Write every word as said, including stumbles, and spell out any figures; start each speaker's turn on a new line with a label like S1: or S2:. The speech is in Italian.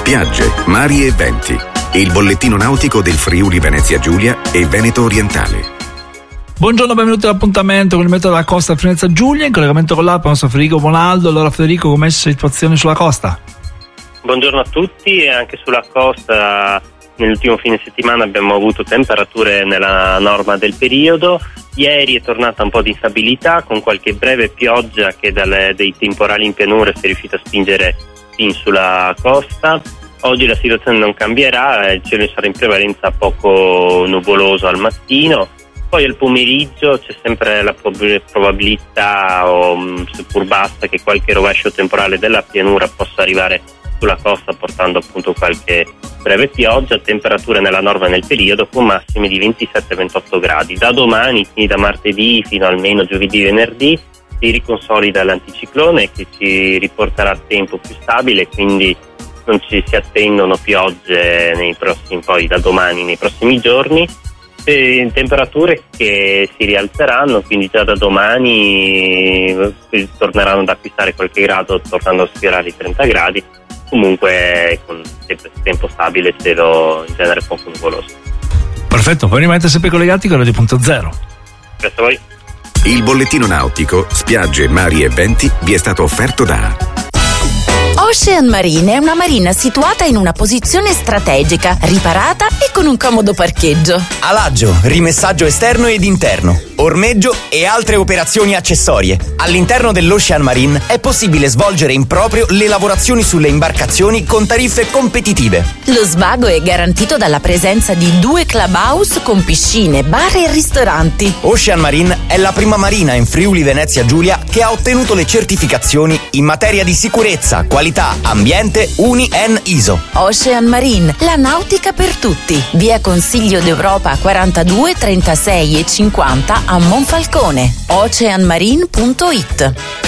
S1: spiagge, mari e venti. Il bollettino nautico del Friuli Venezia Giulia e Veneto Orientale.
S2: Buongiorno, benvenuti all'appuntamento con il metro della costa Venezia Giulia, in collegamento con l'app il nostro Federico Bonaldo. Allora Federico, com'è la situazione sulla costa?
S3: Buongiorno a tutti. E anche sulla costa nell'ultimo fine settimana abbiamo avuto temperature nella norma del periodo. Ieri è tornata un po' di instabilità con qualche breve pioggia che dalle, dei temporali in pianura si è riuscita a spingere fin sulla costa. Oggi la situazione non cambierà, il cielo sarà in prevalenza poco nuvoloso al mattino. Poi al pomeriggio c'è sempre la probabilità, o, seppur bassa, che qualche rovescio temporale della pianura possa arrivare sulla costa portando appunto qualche breve pioggia. Temperature nella norma nel periodo con massimi di ventisette ventotto gradi. Da domani, quindi da martedì fino almeno giovedì venerdì, si riconsolida l'anticiclone che ci riporterà a tempo più stabile, quindi non ci si attendono piogge nei prossimi, poi da domani nei prossimi giorni. E temperature che si rialzeranno, quindi già da domani torneranno ad acquistare qualche grado, tornando a sfiorare i trenta gradi. Comunque con tempo stabile, cielo in genere poco nuvoloso.
S2: Perfetto, poi rimanete sempre collegati con Radio Punto Zero.
S3: Grazie a voi.
S1: Il bollettino nautico, spiagge, mari e venti vi è stato offerto da
S4: Ocean Marine è una marina situata in una posizione strategica, riparata e con un comodo parcheggio.
S5: Alaggio, rimessaggio esterno ed interno, ormeggio e altre operazioni accessorie. All'interno dell'Ocean Marine è possibile svolgere in proprio le lavorazioni sulle imbarcazioni con tariffe competitive.
S4: Lo svago è garantito dalla presenza di due clubhouse con piscine, bar e ristoranti.
S5: Ocean Marine è la prima marina in Friuli Venezia Giulia che ha ottenuto le certificazioni in materia di sicurezza, qualità, ambiente U N I E N I S O.
S4: Ocean Marine, la nautica per tutti. Via Consiglio d'Europa quarantadue, trentasei e cinquanta a Monfalcone. ocean marine punto it.